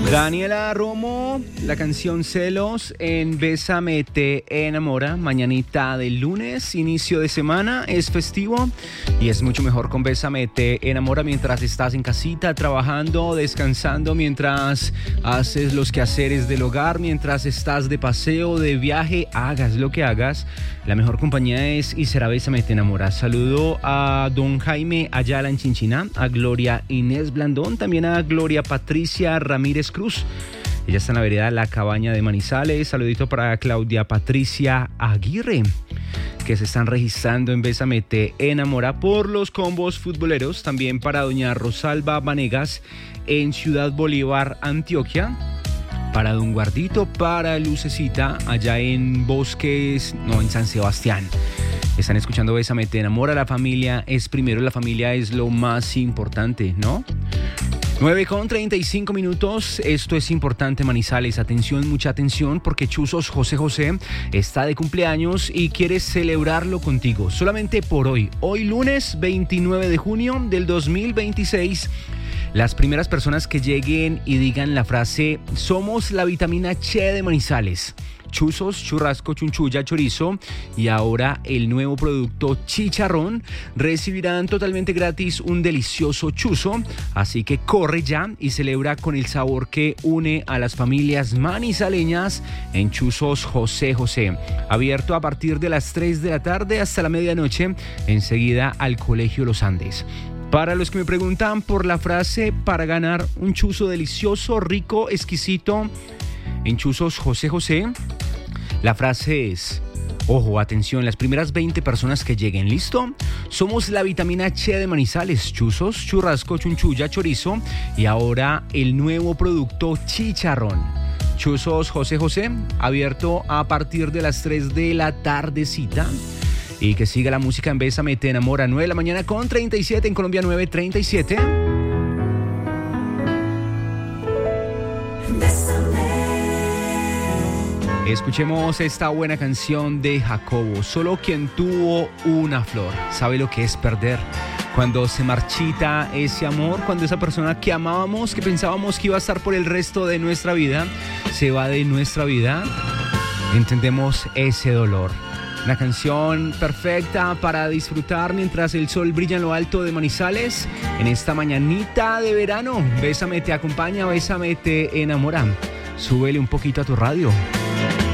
Daniela Romo, la canción Celos en Bésame te enamora. Mañanita del lunes, inicio de semana, es festivo y es mucho mejor con Bésame te enamora mientras estás en casita, trabajando, descansando, mientras haces los quehaceres del hogar, mientras estás de paseo, de viaje, hagas lo que hagas. La mejor compañía es y será Bésame te enamora. Saludo a don Jaime Ayala en Chinchiná, a Gloria Inés Blandón, también a Gloria Patricia Ramírez Cruz. Ella está en la vereda La Cabaña de Manizales. Saludito para Claudia Patricia Aguirre, que se están registrando en Bésame te enamora por los combos futboleros. También para doña Rosalba Vanegas en Ciudad Bolívar, Antioquia. Para don Guardito, para Lucecita allá en Bosques, no, en San Sebastián. Están escuchando Bésame te enamora. La familia es primero, la familia es lo más importante, ¿no? 9:35. Esto es importante, Manizales. Atención, mucha atención, porque Chuzos José José está de cumpleaños y quiere celebrarlo contigo. Solamente por hoy. Hoy lunes 29 de junio del 2026. Las primeras personas que lleguen y digan la frase "Somos la vitamina Che de Manizales". Chuzos, churrasco, chunchulla, chorizo y ahora el nuevo producto chicharrón, recibirán totalmente gratis un delicioso chuzo, así que corre ya y celebra con el sabor que une a las familias manizaleñas en Chuzos José José, abierto a partir de las 3 de la tarde hasta la medianoche, enseguida al Colegio Los Andes. Para los que me preguntan por la frase para ganar un chuzo delicioso, rico, exquisito en Chuzos José José, la frase es, ojo, atención, las primeras 20 personas que lleguen, ¿listo? Somos la vitamina Che de Manizales, chuzos, churrasco, chunchulla, chorizo y ahora el nuevo producto chicharrón. Chuzos José José, abierto a partir de las 3 de la tardecita. Y que siga la música en Bésame te enamora, 9 de la mañana con 37 en Colombia, 9:37. Escuchemos esta buena canción de Jacobo. Solo quien tuvo una flor sabe lo que es perder. Cuando se marchita ese amor, cuando esa persona que amábamos, que pensábamos que iba a estar por el resto de nuestra vida, se va de nuestra vida, entendemos ese dolor. Una canción perfecta para disfrutar mientras el sol brilla en lo alto de Manizales en esta mañanita de verano. Bésame te acompaña, Bésame te enamora. Súbele un poquito a tu radio.